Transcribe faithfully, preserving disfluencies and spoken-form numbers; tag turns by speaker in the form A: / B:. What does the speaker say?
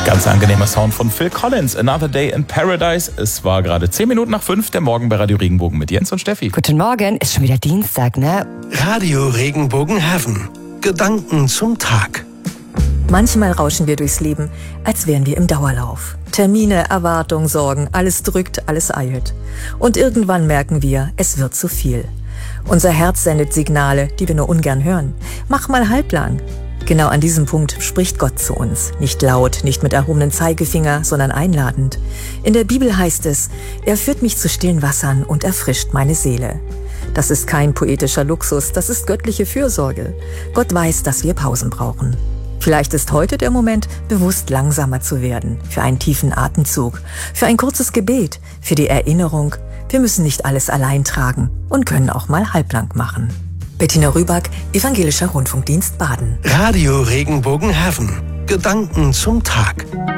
A: Ganz angenehmer Sound von Phil Collins, Another Day in Paradise. Es war gerade zehn Minuten nach fünf, der Morgen bei Radio Regenbogen mit Jens und Steffi.
B: Guten Morgen, ist schon wieder Dienstag, ne?
C: Radio Regenbogen Heaven. Gedanken zum Tag.
D: Manchmal rauschen wir durchs Leben, als wären wir im Dauerlauf. Termine, Erwartungen, Sorgen, alles drückt, alles eilt. Und irgendwann merken wir, es wird zu viel. Unser Herz sendet Signale, die wir nur ungern hören. Mach mal halblang. Genau an diesem Punkt spricht Gott zu uns. Nicht laut, nicht mit erhobenem Zeigefinger, sondern einladend. In der Bibel heißt es, er führt mich zu stillen Wassern und erfrischt meine Seele. Das ist kein poetischer Luxus, das ist göttliche Fürsorge. Gott weiß, dass wir Pausen brauchen. Vielleicht ist heute der Moment, bewusst langsamer zu werden, für einen tiefen Atemzug, für ein kurzes Gebet, für die Erinnerung. Wir müssen nicht alles allein tragen und können auch mal halblang machen. Bettina Rüback, Evangelischer Rundfunkdienst Baden.
C: Radio Regenbogen Heaven. Gedanken zum Tag.